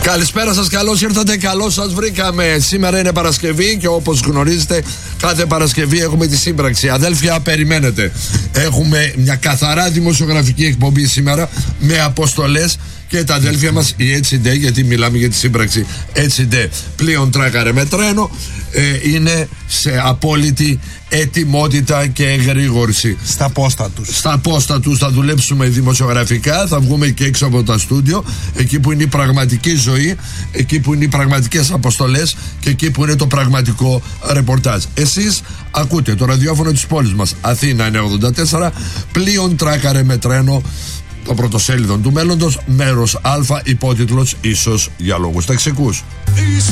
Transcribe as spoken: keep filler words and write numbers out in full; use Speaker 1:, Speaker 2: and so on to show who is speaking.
Speaker 1: Καλησπέρα σας, καλώς ήρθατε, καλώς σας βρήκαμε. Σήμερα είναι Παρασκευή και όπως γνωρίζετε, κάθε Παρασκευή έχουμε τη σύμπραξη. Αδέλφια, περιμένετε. Έχουμε μια καθαρά δημοσιογραφική εκπομπή σήμερα με αποστολές και τα αδέλφια μας, η έιτς ντι, γιατί μιλάμε για τη σύμπραξη έιτς ντι, πλοίον τράκαρε με τρένο, ε, είναι σε απόλυτη ετοιμότητα και εγρήγορση.
Speaker 2: Στα πόστα τους.
Speaker 1: Στα πόστα τους θα δουλέψουμε δημοσιογραφικά, θα βγούμε και έξω από τα στούντιο, εκεί που είναι η πραγματική ζωή, εκεί που είναι οι πραγματικές αποστολές και εκεί που είναι το πραγματικό ρεπορτάζ. Εσείς ακούτε το ραδιόφωνο της πόλης μας, Αθήνα εννιακόσια ογδόντα τέσσερα, πλοίον τράκαρε με τρένο, το πρωτοσέλιδο του μέλλοντος, μέρος Α, υπότιτλος ίσως για λόγους ταξικούς.